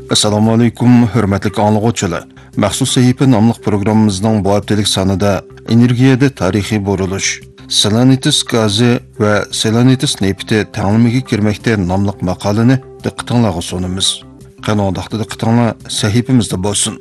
Assalomu alaykum, hurmatli anglag'uvchilar. Maxsus sahifa nomli programmamizning bu haftalik sonida energiyada tarixiy burilish, selenitis gazi va selenitis nefti ta'limiga kirmoqda nomli maqolani diqqatingizga sunamiz. Qanday diqqatinglar sahifamizda bo'lsin.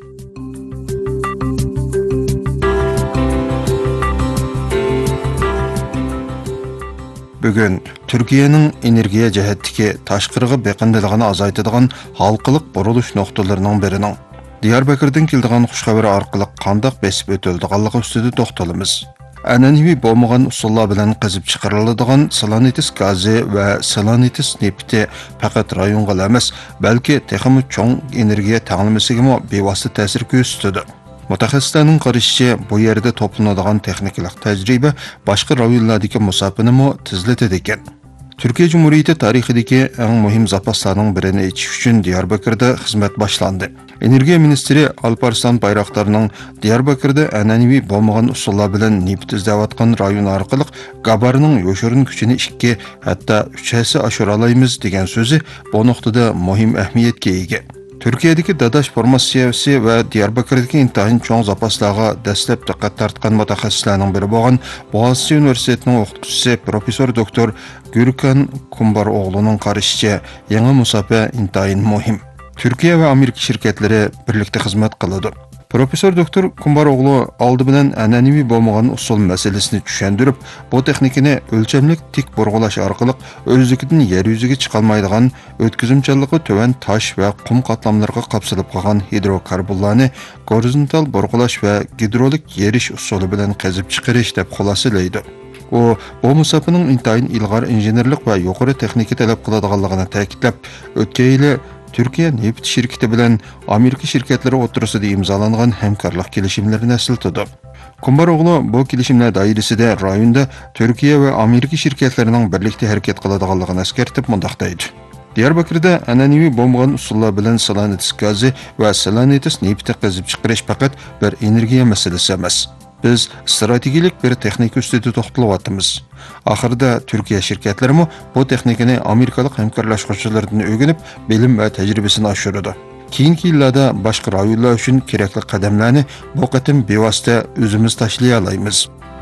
Bugun Türkiye'nin energiya jihatdagi tashqariga beqindiligini azaytadigan halqılık burulush nuqtalarining birining Diyarbakırdan keladigan xushxabar orqali qanday besib o'tildiganligi ustida to'xtalamiz. An'anaviy bo'lmagan usullar bilan qazib chiqariladigan selenitis gazi va selenitis nefti faqat rayonga emas, balki texmi cho'ng energiya ta'limisiga bevosita ta'sir ko'rsatadi. Mutaxassislarning qarashicha, bu yerda to'planadigan texnik tajriba boshqa rayonlardagi musofani tezlatadi ekan. Türkiye Cumhuriyeti tarixidagi eng muhim zapaslarning birini ichish uchun Diyarbakırda xizmat boshlandi. Energiya ministri Alparslan Bayraktarning Diyarbakırda an'anaviy bo'lmagan usullar bilan neft izlayotgan rayon orqali Gabarning yoshirin kuchini 2, hatto 3 oshira olamiz degan so'zi bu nuqtada muhim ahamiyatga ega. Türkiye'deki Dadaş formatsiyasi va Diyarbakır'daki intayin çoğun zapaslarga dastlab diqqat tortgan mutaxassislarning biri bo'lgan Boğaziçi Üniversitetining o'qituvchisi professor doktor Gürkan Kumbaroğlu'nun qarashicha yangi musofa intayin muhim. Türkiye ve Amerika şirketleri birlikte xizmat qiladi. Professor doktor Kumbaroğlu oldi bilan an'anaviy bo'lmagan usul masalasini tushuntirib, bu texnikani o'lchamlik tik burg'ulash orqali o'zligidan yer yuziga chiqolmaydigan o'tkazimchanligi tuvan tosh va qum qatlamlarga qapsilib qolgan hidrokarbonlarni gorizontal burg'ulash va gidrolik yerish usuli bilan qazib chiqarish deb xulosalaydi. O, bu musofaning intayin ilg'or injenerlik va yuqori texnika talab qiladiganligini ta'kidlab, o'tgan yili Türkiye neft şirketi bilan Amerika şirketleri o'rtasida imzolangan hamkorlik kelishimlarini eslatdi. Kumbaroğlu bu kelishimlar doirasida rayonda Türkiye ve Amerika şirketlerining birlikda harakat qiladiganligini eskartib mundaq deydi. Diyarbakırda an'anaviy bo'lmagan usullar bilan selenitis gazi va selenitis nefti qazib chiqarish faqat bir energiya masalasi emas. Biz strategik bir texnika ustida to'xtalyapmiz. Oxirida Türkiye şirketleri bu texnikani Amerikalik hamkorlashuvchilardan o'rganib, bilim va tajribasini oshiradi. Keyingi yillarda boshqa rayonlar uchun kerakli qadamlarni bu qatim bevosita o'zimiz tashlay olamiz.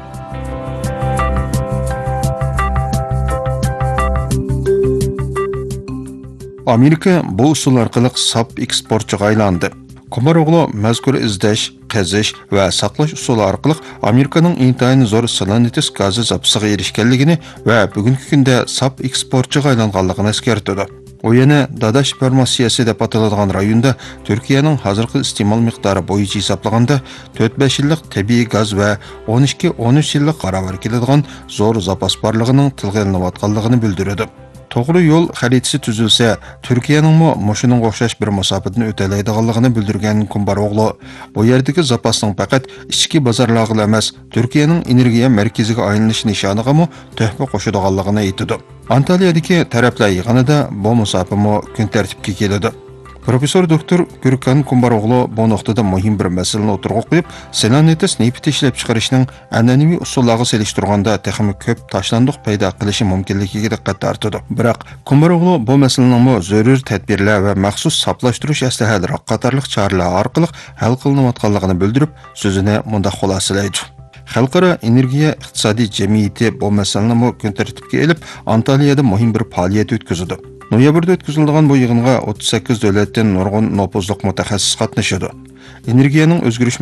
Amerika bu usul orqali sap eksportchiga aylandi. Kumbaroğlu mazkur izlash, qazish va saqlash usuli orqali Amerikaning intayin zo'r selenitis gazi zapasiga erishganligini va bugungi kunda sap eksportchiga aylanganligini eskartdi. O yana Dadaş formatsiyasi deb ataladigan rayonda Türkiye'ning hozirgi iste'mol miqdori bo'yicha hisoblaganda 4-5 yillik tabiiy gaz va 12-13 yillik qaravar keladigan zo'r zapas borligining tilga ilinayotganligini bildirdi. To'g'ri yo'l xaritasi tuzilsa, Türkiye'ning mushuning o'xshash bir musofatni o'talaydiganligini bildirgan Kumbaroğlu, bu yerdagi zapasning faqat ichki bozorlarga emas, Türkiye'ning energiya markaziga aylanish nishoniga tuhfa qo'shadiganligini aytdi. Antaliyadagi taraflar yig'inida bu musofa kun tartibga keladi. Professor doktor Gürkan Kumbaroğlu bu nuqtada muhim bir masalani o'tirg'a qo'yib, selenitis nefti ishlab chiqarishning an'anaviy usullarga selishtirganda texnik ko'p tashlandiq paydo qilishi mumkinligiga diqqat tortdi. Biroq Kumbaroğlu bu masalaning zarur tadbirlar va maxsus saqlashtirish aslahalari qatorliq choralar orqali hal qilinayotganligini bildirib, so'zini mundaq xulosalaydi. Xalqaro energiya iqtisodiy jamiyati bu masalani kun tartibga elib, Antaliyada muhim bir faoliyat o'tkazdi. Noyabrda o'tkazilgan bu yig'inga 38 davlatdan nurg'un nopozliq mutaxassis qatnashadi. Energiyaning o'zgarish